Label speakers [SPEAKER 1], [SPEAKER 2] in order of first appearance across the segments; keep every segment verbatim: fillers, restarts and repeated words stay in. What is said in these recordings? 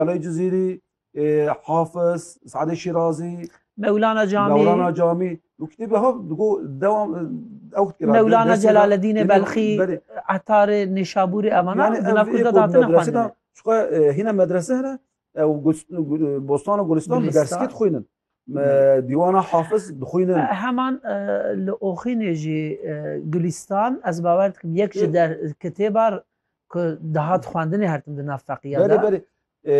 [SPEAKER 1] Melay Cizîrî, Hafız, Saadê Şîrazî,
[SPEAKER 2] Mevlana Camî,
[SPEAKER 1] Mevlana Camî. û kitêbê hev digo devam ew kira.
[SPEAKER 2] Mevlana Celaleddînê Belxî, Etarê Nîşaburî evana di nav Kurda hatine xwendin.
[SPEAKER 1] Çuqa hîna medrese hene ew Bostan û Gulistan bi derskê dixwînin. Dîwana Hafız dixwînin.
[SPEAKER 2] Heman li Oxînê jî Gulistan ez bawer dikim yek ji der kitêbar ku dihat xwendinê hertim di nav feqiya de.
[SPEAKER 1] Belê belê.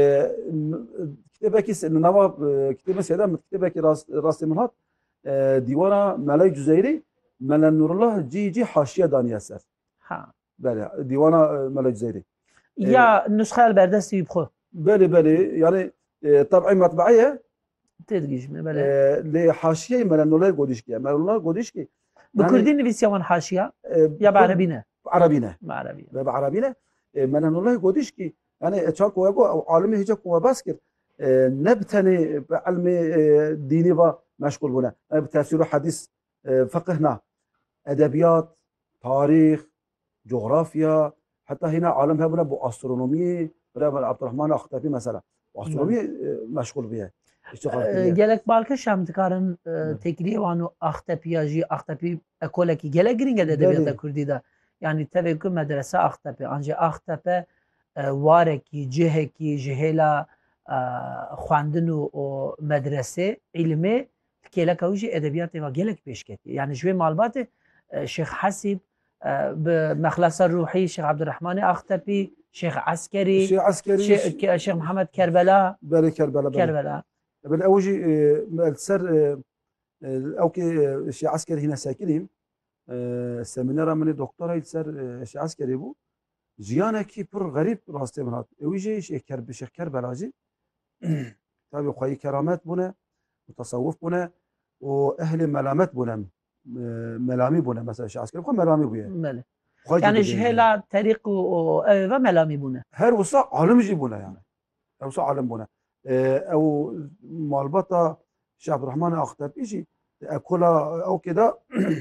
[SPEAKER 1] Kitêbekî nava kitêbê sêda min kitêbekî rastê min hat dîwana Melay Cüzeyrî Melen Nurullah cî cî haşiye daniye ser.
[SPEAKER 2] Ha.
[SPEAKER 1] Belê dîwana Melay Cüzeyrî.
[SPEAKER 2] Ya nusxel berdestî wî bixwe.
[SPEAKER 1] Belê belê yani tabî metbaeye
[SPEAKER 2] têdigîjme belê.
[SPEAKER 1] Lê haşiyeyê Melen Nurullah godîşkiye. Melen Nurullah godîşkî
[SPEAKER 2] bi Kurdî nivîsiye wan haşiya ya bi Erebî ne?
[SPEAKER 1] Erebî ne.
[SPEAKER 2] Bi Erebî.
[SPEAKER 1] Ve bi Erebî ne. Melen Nurullah godîşkî yani çak we got alimê hêja ku we bas kir ne bi tenê bi elmê dînî ve meşgul bûne. Bi tefsîr û hedîs fiqh na. Edebiyat, tarîx, coğrafya, heta hîna alim hebûne bu astronomiyê Birêva Abdurrahman Axtepî mesela. Astronomiyê meşgul bûye.
[SPEAKER 2] Gelek balkêş em dikarin têkiliyê wan û Axtepiya jî Axtepî ekolekî gelek giring e edebiyata Kurdî de. Yani tevê ku medrese Axtepê an jî Axtepe warekî cihekî ji hêla xwendin û medresê îlimê kêleka wî jî edebiyatê ve gelek pêşketî. Yani ji wê malbatê Şeyx Hesîb bi Mexlesa Ruhî, Şeyx Abdurrahmanê Axtepî, Şeyx Eskerî,
[SPEAKER 1] Şeyx Eskerî,
[SPEAKER 2] Şeyx Mihemed Kerbela.
[SPEAKER 1] Belê Kerbela.
[SPEAKER 2] Kerbela.
[SPEAKER 1] Belê ew jî ser ew kê Şeyx Eskerî hîne sekirîm. Seminera min ê doktora ser Şeyx Eskerî bû. Jiyanekî pir gerîb rastê min hat. Ew jî Şeyx Kerbela jî tabii xweyî keramet bûne û tasawuf bûne û ehlê melamet bûne. Melamî bûne mesela Şeyx Eskerî xwe melamî bûye.
[SPEAKER 2] Yani ji hêla terîq û ew ve melamî bûne.
[SPEAKER 1] Her wisa alim jî bûne yani. Ew wisa alim bûne. Ew malbata Şeyx Abdurrahman Axtepî jî ekola ew kê de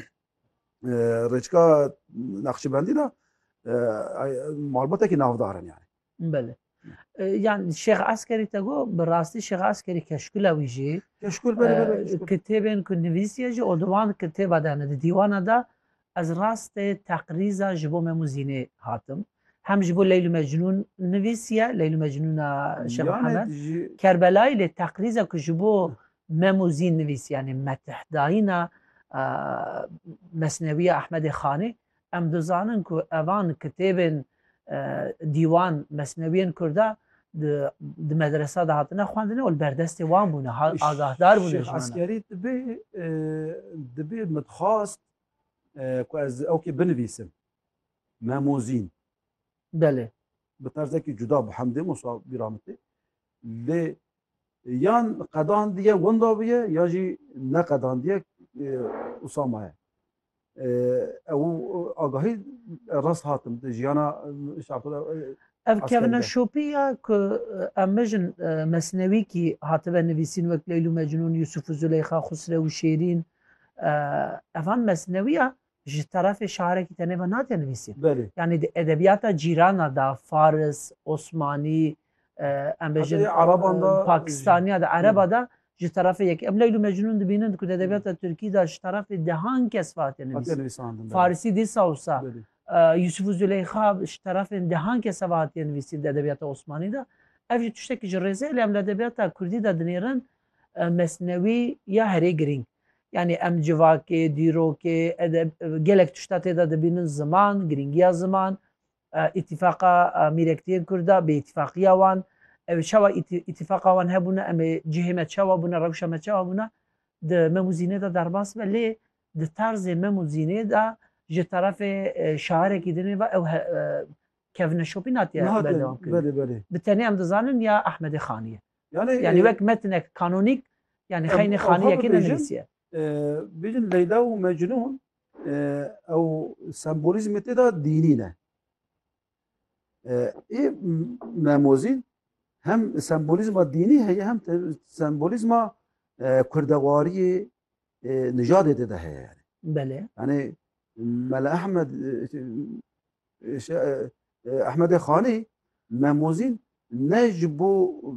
[SPEAKER 1] Rêçka Neqşibendî de malbatekî navdar in yani.
[SPEAKER 2] Belê. Yani Şeyx Eskerî te got bi rastî Şeyx Eskerî keşkûla wî jî
[SPEAKER 1] keşkûl belê
[SPEAKER 2] kitêbên ku nivîsiye jî û di wan kitêba de hene di dîwana de ez rastê teqrîza ji bo Memûzînê hatim. Hem ji bo Leyl û Mecnûn nivîsiye Leyl û Mecnûna Şeyx Mihemed Kerbelayê lê teqrîza ku ji bo Memûzîn nivîsiye yani methihdayîna Mesneviya Ehmedê Xanê em dizanin ku evan kitêbên dîwan mesneviyên Kurda di medresa de hatine xwendinê û li berdestê wan bûne agahdar bûne.
[SPEAKER 1] Şeyx Eskerî dibe dibe min dixwast ku ez ew kê binivîsim Memûzîn.
[SPEAKER 2] Belê.
[SPEAKER 1] Bi terzekî cuda bi hemdê Musa bîramitê lê yan qedandiye winda biye ya jî neqedandiye Usama ye. Ew agahî rast hatim di jiyana
[SPEAKER 2] ev kevne şopiya ku em bijin mesnewîkî hatibe nivîsîn wek Leyl û Mecnûn, Yusuf û Züleyxa, Xusrew û Şêrîn evan mesnewiya ji terefê şairekî tenê ve nate nivîsîn. Yani di edebiyata cîrana da Faris, Osmanî, em bijin Pakistaniya da Ereba da ji terefê yekî. Em Leyl û Mecnûn dibînin ku di edebiyata Tirkî de ji terefê dehan kes hatê nivîsîn. Farisî dîsa wisa Yusuf û Züleyxa ji terefên dehan kes hatiye nivîsîn di edebiyata Osmanî de. Ev jî tiştekî ji rêzê lê em li edebiyata Kurdî de dinêrin mesnewî ya herê girîng. Yani em civakê, dîrokê, gelek tişta têda dibînin ziman, girîngiya ziman, îtîfaqa mîrektiyên Kurda, bêîtîfaqiya wan, ew çawa îtîfaqa wan hebûne em ê cihê me çawa bûne, rewşa me çawa bûne di Memûzînê de derbas be lê di tarzê Memûzînê de ji terefê şairekî dinê ve ew kevneşopî natiye berdewam kirin. Bi tenê em dizanin ya Ehmedê Xanî ye. Yani wek metnek kanonîk yani xeynê Xanîyekê ne nivîsiye.
[SPEAKER 1] Bijin Leyla û Mecnûn ew sembolîzmê tê de dînî ne. Ê Memûzîn hem sembolîzma dînî heye hem sembolîzma kurdewariyê nijadê tê de heye yani.
[SPEAKER 2] Belê.
[SPEAKER 1] Yani Mele Ehmed Ehmedê Xanî Memûzîn ne ji bo